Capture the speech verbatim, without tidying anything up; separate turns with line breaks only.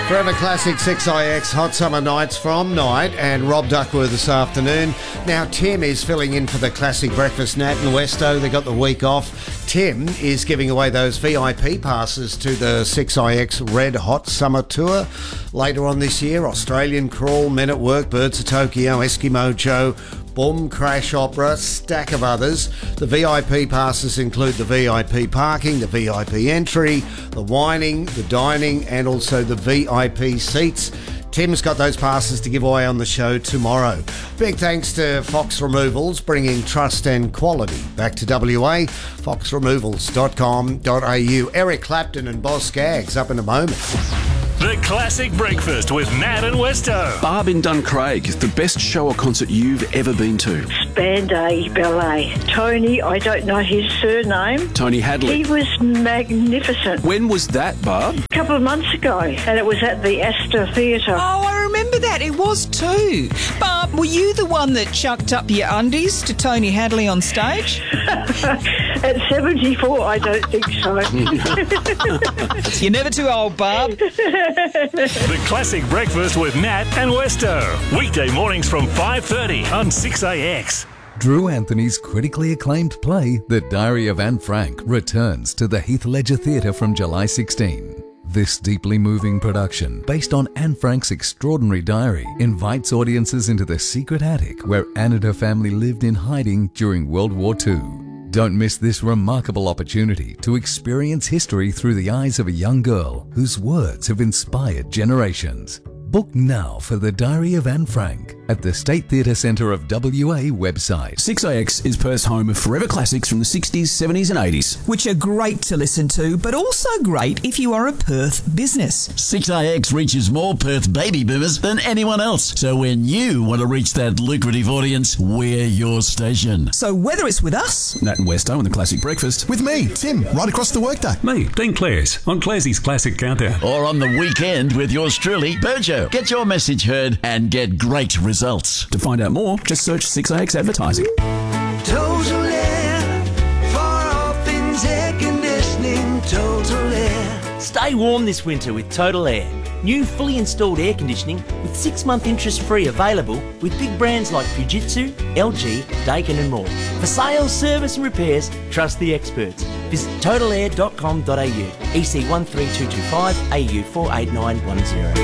Forever Classic six I X Hot Summer Nights from Night and Rob Duckworth this afternoon. Now Tim is filling in for the Classic Breakfast. Nat and Westo, they got the week off. Tim is giving away those V I P passes to the six I X Red Hot Summer Tour. Later on this year, Australian Crawl, Men at Work, Birds of Tokyo, Eskimo Joe, Boom, Crash Opera, stack of others. The V I P passes include the V I P parking, the V I P entry, the wining, the dining and also the V I P seats. Tim's got those passes to give away on the show tomorrow. Big thanks to Fox Removals, bringing trust and quality back to W A. fox removals dot com dot a u. Eric Clapton and Boz Scaggs up in a moment.
The Classic Breakfast with Nat and Westo.
Barb in Duncraig, the best show or concert you've ever been to.
Spanday Ballet. Tony, I don't know his surname.
Tony Hadley.
He was magnificent.
When was that, Barb?
A couple of months ago, and it was at the Astor Theatre.
Oh, I remember that. It was too. Barb, were you the one that chucked up your undies to Tony Hadley on stage?
At seventy-four, I don't think so.
You're never too old, Barb.
The Classic Breakfast with Nat and Westo. Weekday mornings from five thirty on six A X.
Drew Anthony's critically acclaimed play, The Diary of Anne Frank, returns to the Heath Ledger Theatre from July sixteenth. This deeply moving production, based on Anne Frank's extraordinary diary, invites audiences into the secret attic where Anne and her family lived in hiding during World War Two. Don't miss this remarkable opportunity to experience history through the eyes of a young girl whose words have inspired generations. Book now for The Diary of Anne Frank at the State Theatre Centre of W A website.
six A X is Perth's home of forever classics from the sixties, seventies and eighties.
Which are great to listen to, but also great if you are a Perth business.
six A X reaches more Perth baby boomers than anyone else. So when you want to reach that lucrative audience, we're your station.
So whether it's with us,
Nat and Westo and the Classic Breakfast.
With me, Tim, right across the workday.
Me, Dean Clares, on Clarsey's Classic Countdown.
Or on the weekend with yours truly, Burjo. Get your message heard and get great results.
To find out more, just search six A X Advertising.
Total Air, far off in air conditioning, Total Air.
Stay warm this winter with Total Air. New fully installed air conditioning with six-month interest-free available with big brands like Fujitsu, L G, Daikin and more. For sales, service and repairs, trust the experts. Visit total air dot com dot a u, E C one three two two five, A U four eight nine one zero.